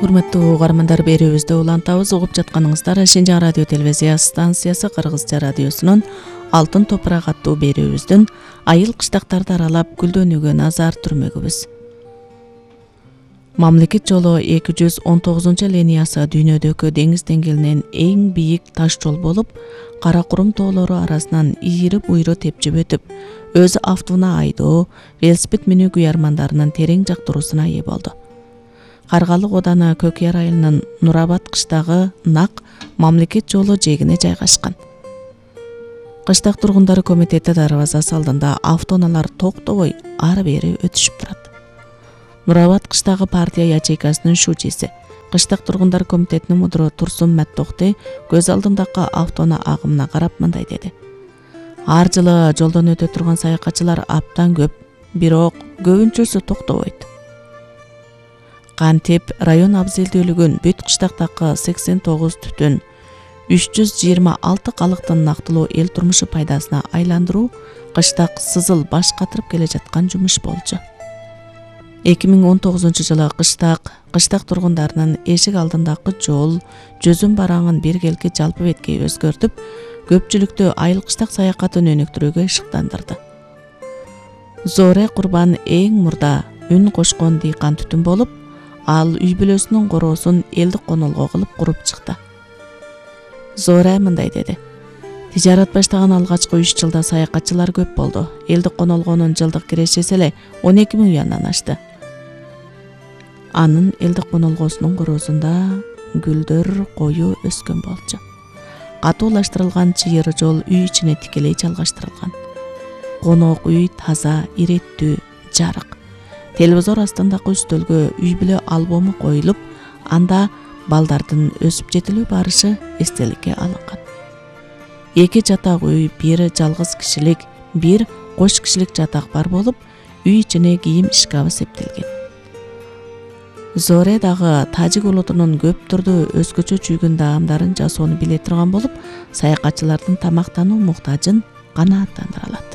Урматтуу угармандар, берүүбүздө улантабыз. Угуп жатканыңыздар Шинжаң радио телевизия станциясы Кыргызча радиосунун Алтын топурак аттуу берүүбүздүн айыл кыштактарды аралап гүлдөнүүгө назар түрмөгүбүз. Мамлекет жолу 219 линиясы дүйнөдөгү деңиз деңгээлинен эң бийик таш жол болуп, Кара Курум тоолору арасынан ийри буйру тепчип өтүп, өз автууна айдоо, велосипед минүү күйөрмандарынын терең жактыруусуна ээ болду. Каргалык ооданы Көкяр айылынын Нурабад кыштагы Нак мамлекет жолу жээгине жайгашкан. Кыштак тургундары комитети дарбазасы алдында автоунаалар токтобой ары-бери өтүшүп турат. Нурабад кыштагы партия ячейкасынын шучиси, Кыштак тургундар комитетинин мудуру Турсун Маттокти көз алдындагы автоунаа агымына карап мындай деди. Ар жылы жолдон өтө турган саякатчылар абдан көп, бирок көбүнчөсү токтобойт. Кантип район абзелдүүлүгүн бүт кыштактагы 89 түтүн 326 калыктын нактылуу эл турмушу пайдасына айландыруу кыштак сызыл баш катырып келе жаткан жумуш болчу. 2019 жылы кыштак тургундарынын эшик алдындагы жол жүзүм бараңын биргелки жалпы бетке өзгөртүп, көпчүлүктү айыл кыштак саякатын өнүктүрүүгө ышыктандырды. Зоре Курбан эң мурда үн кошкон дыйкан түтүн болуп, ал үй бүлөсүнүн короосун элдик конолго кылып куруп чыкты. Зоре мындай деди. Тижарат баштаган алгачкы 3 жылда саякатчылар көп болду. Элдик конолгонун жылдык кирешеси эле 12 000 уяндан ашты. Анын элдик конолгосунун короосунда гүлдөр кою өскөн болчу. Катуулаштырылган чыйыр жол үй ичине тикелей жалгаштырылган. Конок үй таза, иреттүү, жарык. Телевизор астындагы үстөлгө үй бүлө альбому коюлуп, анда балдардын өсүп жетилүү барышы эстеликке алынган. 2 жатак үй, бир жалгыз кишилик, бир кош кишилик жатак бар болуп, үй ичине кийим шкафы септелген. Зоре дагы тажик улутунун көп түрдүү өзгөчө чүйгүн даамдарын жасоону биле турган болуп, саякатчылардын тамактануу муктажын канааттандыра алат.